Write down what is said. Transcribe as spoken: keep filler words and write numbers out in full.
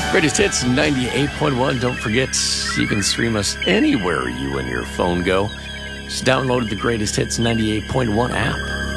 Greatest Hits ninety-eight point one. Don't forget, you can stream us anywhere you and your phone go. Just download the Greatest Hits ninety-eight point one app.